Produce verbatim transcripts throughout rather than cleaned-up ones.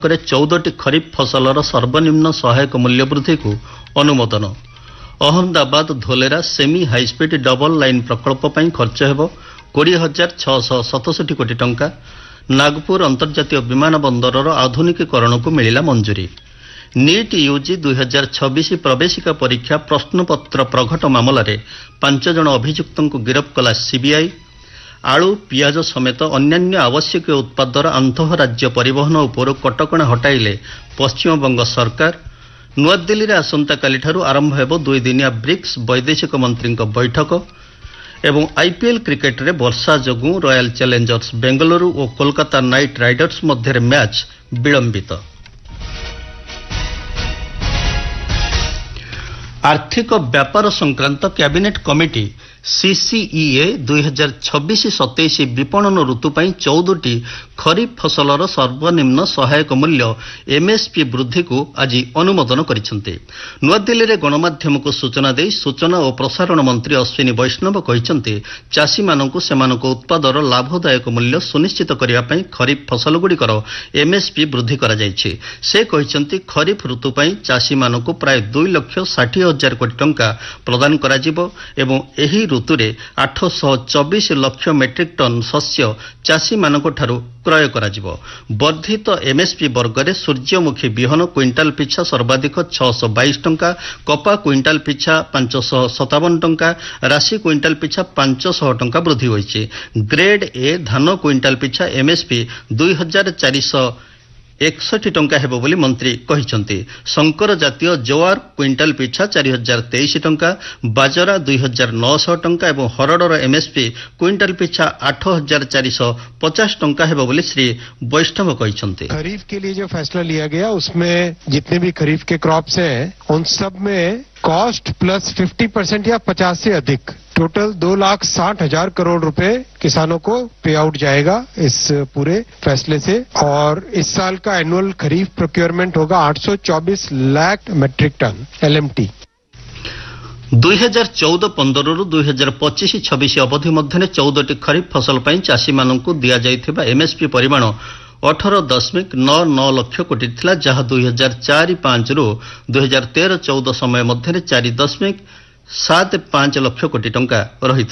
करे चौदह खरीफ फसलर सर्वनिम्न सहायक मूल्य वृद्धि को अनुमोदन। Ahmedabad Dholera semi high speed double line प्रकल्प पर खर्च हो कोड़े हजार छःश सतसठी कोटी टंका। नागपुर अंतर्जातीय विमान बंदर आधुनिकीकरण को मिला मंजूरी। नीट यूजी दुई हजार छब्बीस प्रवेशिका परीक्षा प्रश्नपत्र प्रघट मामलें पांच जन अभियुक्तों को गिरफ्त कला सीबीआई। आलू पियाज समेत अन्यान्य आवश्यक उत्पादर आंतःराज्य परिवहन उपर कटकणा हटाइले पश्चिमबंग सरकार। नुआदिल्ली में आसंताकालिठारु आरंभ हेबो दुई दिनिया ब्रिक्स वैदेशिक मंत्री बैठक। एवं आईपीएल क्रिकेट रे वर्षा जोगु रॉयल चैलेंजर्स बेंगलुरु और कोलकाता नाइट राइडर्स मध्य मैच विलंबित। आर्थिक व्यापार संक्रांत कैबिनेट कमिटी सीसीईए दुई हजार छब्बीस सतैश विपणन ऋतु पर चौदह खरीफ फसलर सर्वनिम्न सहायक मूल्य एमएसपी वृद्धि को आज अनुमोदन करिसेंते। नुआदिल्ली में गणमाध्यम को सूचना दे सूचना और प्रसारण मंत्री अश्विनी वैष्णव कहिसेंते चाषी मानकु सेमानक उत्पादर लाभदायक मूल्य सुनिश्चित करिया पई खरीफ फसल गुड़िकर एमएसपी वृद्धि करा जायछि। से कहिसेंते खरीफ ऋतु पर चाषी मानकु प्राय दुई लक्ष षाठी हजार कोटी टंका प्रदान करा जिवो एवं एही ऋतुरे आठ सौ चौबीस लक्ष मेट्रिक टन शस्य चाषी मानक ठारू क्रय कराजिवो। वर्धित एमएसपी वर्गरे सूर्यमुखी बिहन क्विंटाल पिछा सर्वाधिक छह सौ बाईस टंका, कपा क्विंटाल पिछा पांच सौ सतावन टंका, राशि क्विंटाल पिछा पांच सौ टंका वृद्धि होइछि। ग्रेड ए धान क्विंटाल पिछा एमएसपी दुई हजार चार सौ एकसठी टंका हेबो बोली मंत्री कहिसंती। शंकर जातीय जोआर क्विंटाल पिछा चार हजार तेईस टंका, बाजरा दुई हजार नौ सौ टंका एवं हरडर एमएसपी क्विंटाल पिछा आठ हजार चार सौ पचास टंका हेबो बोली श्री वैष्णव कहिसंती। खरीफ के लिए जो फैसला लिया गया उसमें जितने भी खरीफ के क्रॉप्स हैं उन सब में कॉस्ट प्लस फिफ्टी परसेंट या पचास से अधिक टोटल दो लाख साठ हजार करोड़ रुपए किसानों को पे आउट जाएगा इस पूरे फैसले से। और इस साल का एनुअल खरीफ प्रोक्योरमेंट होगा आठ सौ चौबीस लाख मेट्रिक टन एलएमटी। दुई हजार चौदह पंद्रह रु दुई हजार पच्चीस छब्बीस अवधि मध्य चौदह खरीफ फसल पर चाषी मानू दि जाइथिबा एमएसपी परिमाण अठारह दशमिक नौ नौ लक्ष कोटी थिला, जहाँ दुई हजार चार पांच रु दुई हजार तेरह चौदह समय मध्य चार दशमिक सात पांच लक्ष कोटी टंका रही।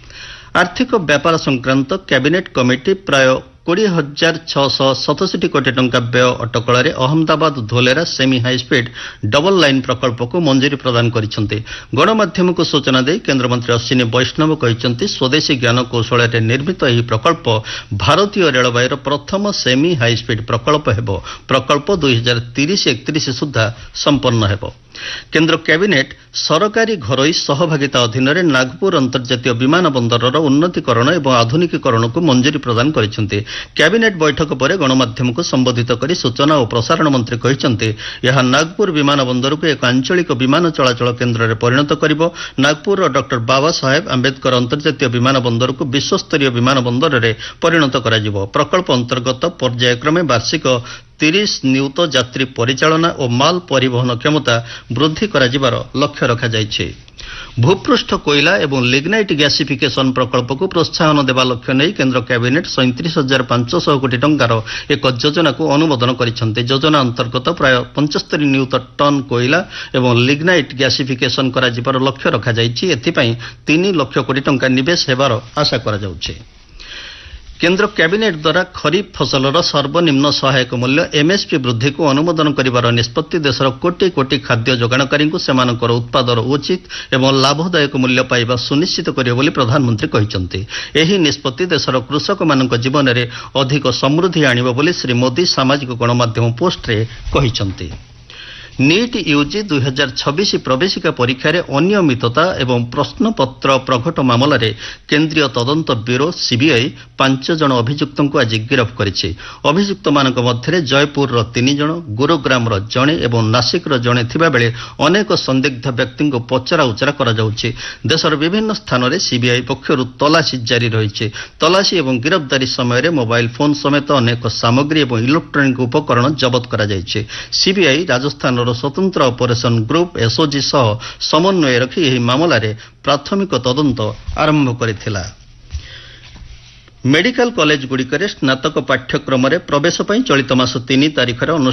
आर्थिक व्यापार संक्रांत कैबिनेट कमिटी प्राय कोड़े हजार छःश सतसठी कोटी टंका व्यय अटकल Ahmedabad Dholera semi high speed double line प्रकल्प को मंजूरी प्रदान करिसेंते। गणमाध्यम को सूचना दे केन्द्रमंत्री अश्विनी वैष्णव कहिसेंते स्वदेशी ज्ञान कौशल निर्मित यह प्रकल्प भारतीय रेलवाईर प्रथम सेमी हाईस्पीड प्रकल्प हेबो। प्रकल्प दुई हजार तीस एकतीस सुधा संपन्न हेबो। केन्द्र कैबिनेट सरकारी घरोई सहभागिता अधीन नागपुर अंतर्जातीय विमान बंदर उन्नतीकरण और आधुनिकीकरण को मंजूरी प्रदान करिसेंते। कैबिनेट बैठक पर गणमाध्यम को संबोधित कर सूचना और प्रसारण मंत्री कहिसेंते यह नागपुर विमान बंदर को एक आंचलिक विमान चलाचल केन्द्र में परिणत करिवो। नागपुर डॉक्टर बाबा साहेब आंबेडकर अंतर्जातीय विमान बंदर को विश्वस्तरीय विमान बंदर में परिणत करा। प्रकल्प अंतर्गत पर्यायक्रमे वार्षिक तीस नियुत यात्री परिचालना और माल परिवहन क्षमता वृद्धि कराजिबार लक्ष्य रखा जायछि। भूपृष्ठ कोयला एवं लिग्नाइट गैसिफिकेशन प्रकल्प को प्रोत्साहन देवा लक्ष्य नहीं केन्द्र कैबिनेट सैंतीस हजार पांच सौ कोटी टंकार एक योजना को अनुमोदन करिसेंते। योजना अंतर्गत प्राय पचहत्तर नियुत टन कोयला एवं लिग्नाइट गैसिफिकेशन कराजिबार लक्ष्य रखा जायछि। एथिपई तीन लक्ष कोटी टंका निवेश हेबार आशा करा जाउछि। केन्द्र कैबिनेट द्वारा खरीफ फसलर सर्वनिम्न सहायक मूल्य एमएसपी वृद्धि को अनुमोदन करिवार निष्पत्ति देशर कोटी कोटी खाद्य जोगाणकारी सेमानकर उत्पादर उचित एवं लाभदायक मूल्य पाइबा सुनिश्चित करियो बोली प्रधानमंत्री कहिसेंते। एही निष्पत्ति देशर कृषक मानक जीवन में अधिक समृद्धि आनिबो बोली श्री मोदी सामाजिक गणमाध्यम पोस्ट रे कहिसेंते। नीट यूजी दुई हजार छब्बीस प्रवेशिका परीक्षा अनियमितता एवं प्रश्नपत्र प्रघट मामलें केन्द्रीय तदंत ब्यूरो सीबीआई पांच जन अभियुक्तों को आज गिरफ्त करिछि। अभियुक्त मानक मध्य जयपुर तीन जन, गुरुग्राम जड़े एवं नासिक जड़े थिबा बेले अनेक संदिग्ध व्यक्ति को पचरा उचरा करा जाउछि। देशर विभिन्न स्थान में सीबीआई पक्षरु तलाशी जारी रही। तलाशी एवं गिरफ्तारी समय मोबाइल फोन समेत अनेक सामग्री और इलेक्ट्रोनिक उपकरण जबत करा जायछि। सीबीआई राजस्थान स्वतंत्र ऑपरेशन ग्रुप एसओजी सह समन्वय रखी यह मामलें प्राथमिक तदंत आरंभ करिथिला। मेडिकल कॉलेज गुड़िकरे स्नातक पाठ्यक्रम प्रवेश चलित मास तीन तारिखर